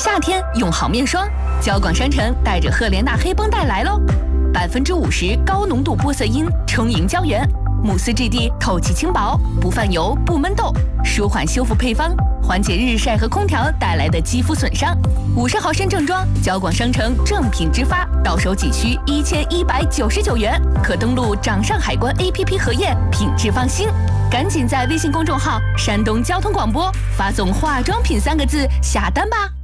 夏天用好面霜，交广商城带着赫莲娜黑绷带来喽，50%高浓度玻色因充盈胶原，慕斯质地透气轻薄，不泛油不闷痘，舒缓修复配方，缓解日晒和空调带来的肌肤损伤。50毫升正装，交广商城正品直发，到手仅需1199元，可登录掌上海关 APP 核验，品质放心。赶紧在微信公众号山东交通广播发送化妆品3个字下单吧。